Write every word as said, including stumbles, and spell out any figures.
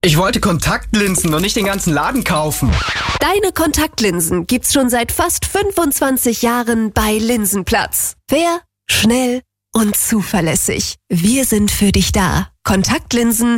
Ich wollte Kontaktlinsen und nicht den ganzen Laden kaufen. Deine Kontaktlinsen gibt's schon seit fast fünfundzwanzig Jahren bei Linsenplatz. Fair, schnell und zuverlässig. Wir sind für dich da. Kontaktlinsen